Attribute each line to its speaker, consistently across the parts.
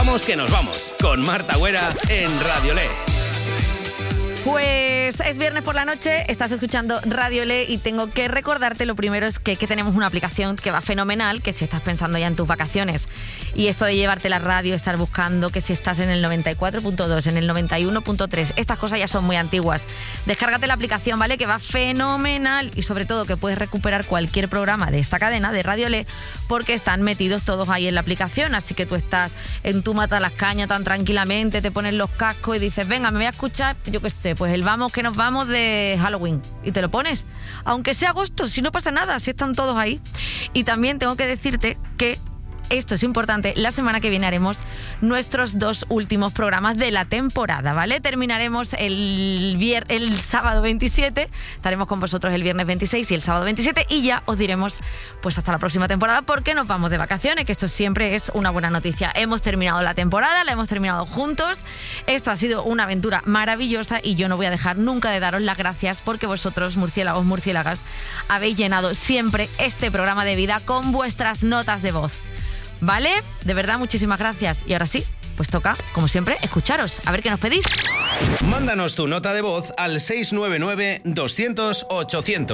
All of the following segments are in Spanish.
Speaker 1: Vamos que nos vamos, con Marta Güera en Radio Le.
Speaker 2: Pues es viernes por la noche, estás escuchando Radio Le y tengo que recordarte, lo primero es que tenemos una aplicación que va fenomenal, que si estás pensando ya en tus vacaciones y esto de llevarte la radio, estar buscando que si estás en el 94.2, en el 91.3, estas cosas ya son muy antiguas. Descárgate la aplicación, ¿vale? Que va fenomenal y sobre todo que puedes recuperar cualquier programa de esta cadena de Radio Le porque están metidos todos ahí en la aplicación, así que tú estás en tu Matalascaña tan tranquilamente, te pones los cascos y dices, venga, me voy a escuchar, yo qué sé, pues el vamos que nos vamos de Halloween y te lo pones, aunque sea agosto, si no pasa nada, si están todos ahí. Y también tengo que decirte que esto es importante, la semana que viene haremos nuestros 2 últimos programas de la temporada, ¿vale? Terminaremos el sábado 27, estaremos con vosotros el viernes 26 y el sábado 27 y ya os diremos pues hasta la próxima temporada porque nos vamos de vacaciones, que esto siempre es una buena noticia. Hemos terminado la temporada, la hemos terminado juntos, esto ha sido una aventura maravillosa y yo no voy a dejar nunca de daros las gracias porque vosotros, murciélagos, murciélagas, habéis llenado siempre este programa de vida con vuestras notas de voz. ¿Vale? De verdad, muchísimas gracias. Y ahora sí, pues toca, como siempre, escucharos. A ver qué nos pedís.
Speaker 1: Mándanos tu nota de voz al 699-200-800.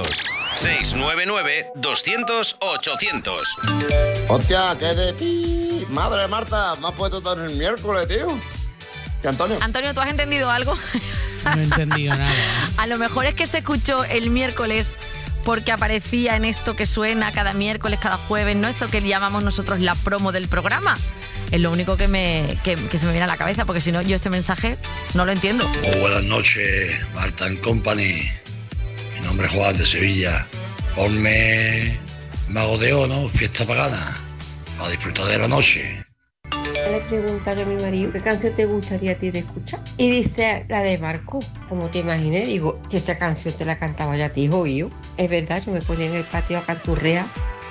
Speaker 1: 699-200-800.
Speaker 3: Hostia, ¿qué de ti? Madre Marta, me has puesto todo el miércoles, tío. ¿Qué, Antonio?
Speaker 2: Antonio, ¿tú has entendido algo?
Speaker 4: No he entendido nada.
Speaker 2: A lo mejor es que se escuchó el miércoles porque aparecía en esto que suena cada miércoles, cada jueves, ¿no? Esto que llamamos nosotros la promo del programa. Es lo único que se me viene a la cabeza, porque si no, yo este mensaje no lo entiendo.
Speaker 5: Buenas noches, Marta and Company. Mi nombre es Juan de Sevilla. Ponme Mago de Oz, ¿no? Fiesta pagana, para disfrutar de la noche.
Speaker 6: Le preguntaron a mi marido qué canción te gustaría a ti de escuchar y dice la de Marco, como te imaginé. Digo, si esa canción te la cantaba ya a ti, oído. Es verdad, yo me ponía en el patio a canturrear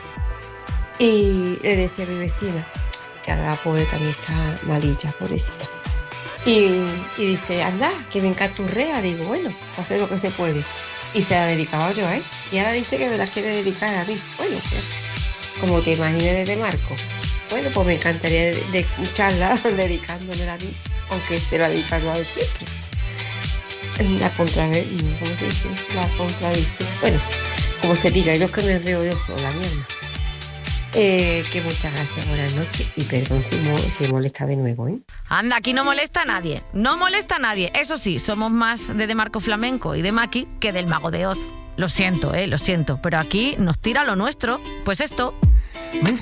Speaker 6: y le decía a mi vecina que ahora la pobre también está malilla, pobrecita, y dice, anda, que me encanturrea. Digo, bueno, hacer lo que se puede, y se la dedicaba yo a él y ahora dice que me la quiere dedicar a mí. Bueno, pues, como te imaginé de Marco. Bueno, pues me encantaría de escucharla dedicándomela a mí, aunque esté la dedicando a él siempre. La contradicción. Bueno, como se diga, yo es que me enreo yo sola, mierda. Que muchas gracias, buenas noches y perdón si molesta de nuevo, ¿eh?
Speaker 2: Anda, aquí no molesta a nadie, no molesta a nadie. Eso sí, somos más de Marco Flamenco y de Maki que del Mago de Oz. Lo siento, lo siento, pero aquí nos tira lo nuestro. Pues esto.
Speaker 7: Me encanta.